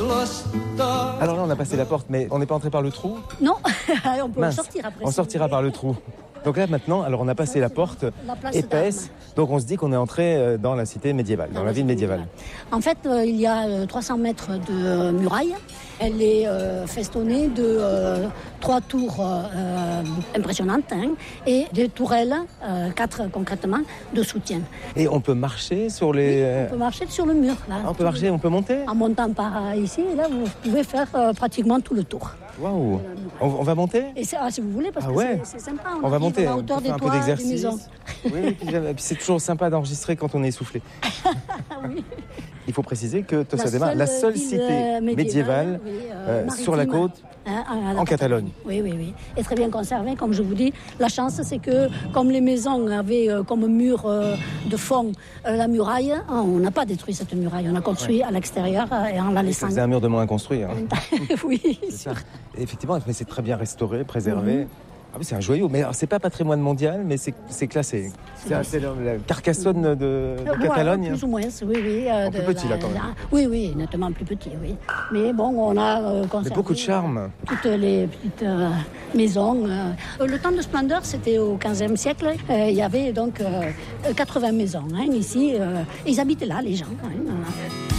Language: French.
Alors là, on a passé la porte, mais on n'est pas entré par le trou? Non, on peut en sortir après. On sortira par le trou. Donc là, maintenant, alors on a passé la porte épaisse, donc on se dit qu'on est entré dans la cité médiévale, dans la ville médiévale. En fait, il y a 300 mètres de muraille. Elle est festonnée de 3 tours impressionnantes et des tourelles, 4 concrètement, de soutien. Et on peut marcher sur les... Oui, on peut marcher sur le mur. Là, on peut marcher, on peut monter? En montant par ici, et là, vous pouvez faire pratiquement tout le tour. Waouh! On va monter? Et si vous voulez, parce que c'est sympa. On va monter, à hauteur on peut des faire un peu toits, d'exercice. des maisons. Oui, et puis c'est toujours sympa d'enregistrer quand on est essoufflé. Oui. Il faut préciser que Tossadema, la seule cité médiévale sur la côte, en Catalogne. Oui. Et très bien conservée, comme je vous dis. La chance, c'est que comme les maisons avaient comme mur de fond la muraille, on n'a pas détruit cette muraille. On a construit à l'extérieur et en la laissant. C'est un mur de moins construit. Hein. Oui, c'est ça. Effectivement, mais c'est très bien restauré, préservé. Ah oui, c'est un joyau, mais c'est pas patrimoine mondial, mais c'est classé. C'est la Carcassonne de Catalogne. Plus ou moins, oui. Plus petit là quand même. Oui, nettement plus petit, oui. Mais bon, on a conservé beaucoup de charme. Toutes les petites maisons. Le temps de splendeur, c'était au XVe siècle. Il y avait donc 80 maisons ici. Ils habitaient là, les gens.